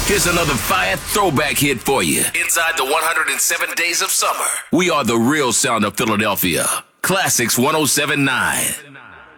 Here's another fire throwback hit for you. Inside the 107 Days of Summer. We are the real sound of Philadelphia. Classics 1079.